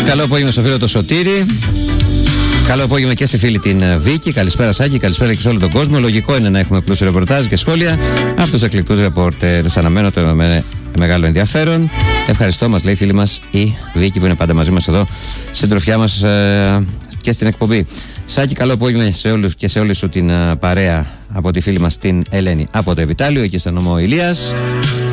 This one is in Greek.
Καλό απόγευμα στο φίλο το Σωτήρη. Καλό απόγευμα και στη φίλη την Βίκη. Καλησπέρα Σάκη, καλησπέρα και σε όλο τον κόσμο. Λογικό είναι να έχουμε πλούσιο ρεπορτάζ και σχόλια από τους εκλεκτούς ρεπόρτερς. Αναμένω το με μεγάλο ενδιαφέρον. Ευχαριστώ, μας λέει η φίλη μας η Βίκη που είναι πάντα μαζί μας εδώ, συντροφιά μας και στην εκπομπή. Σάκη, καλό απόγευμα σε όλους και σε όλη σου την παρέα από τη φίλη μας την Ελένη από το Επιτάλιο, εκεί στον νομό Ηλίας.